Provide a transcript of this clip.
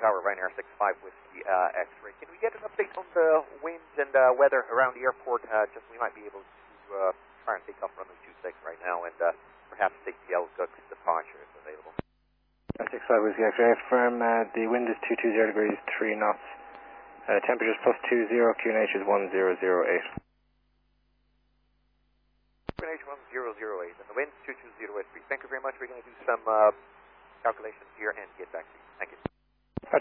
Tower, Ryanair 65 Whiskey X-ray. Can we get an update on the winds and weather around the airport? Just we might be able to try and take off runway 26 right now and perhaps take the LGUX departure if available. 65 Whiskey X-ray, firm, the wind is 220 degrees, 3 knots. Temperatures +20, QNH is 1008. QNH 1008, and the wind's 220 at 3. Thank you very much. We're going to do some calculations here and get back to you. Thank you.